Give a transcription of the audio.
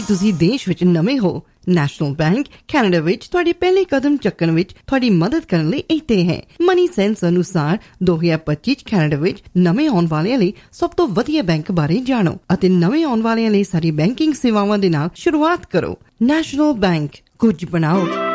ਤੁਸੀਂ ਦੇਸ਼ ਵਿੱਚ ਨਵੇਂ ਹੋ, ਨੈਸ਼ਨਲ ਬੈਂਕ ਕੈਨੇਡਾ ਵਿੱਚ ਤੁਹਾਡੇ ਪਹਿਲੇ ਕਦਮ ਚੱਕਣ ਵਿੱਚ ਤੁਹਾਡੀ ਮਦਦ ਕਰਨ ਲਈ ਇੱਥੇ ਹੈ। ਮਨੀ ਸੈਂਸ ਅਨੁਸਾਰ 2025 ਕੈਨੇਡਾ ਵਿੱਚ ਨਵੇਂ ਆਉਣ ਵਾਲਿਆਂ ਲਈ ਸਭ ਤੋਂ ਵਧੀਆ ਬੈਂਕ ਬਾਰੇ ਜਾਣੋ ਅਤੇ ਨਵੇਂ ਆਉਣ ਵਾਲਿਆਂ ਲਈ ਸਾਡੀ ਬੈਂਕਿੰਗ ਸੇਵਾਵਾਂ ਦੇ ਨਾਲ ਸ਼ੁਰੂਆਤ ਕਰੋ। ਨੈਸ਼ਨਲ ਬੈਂਕ, ਕੁਝ ਬਣਾਓ।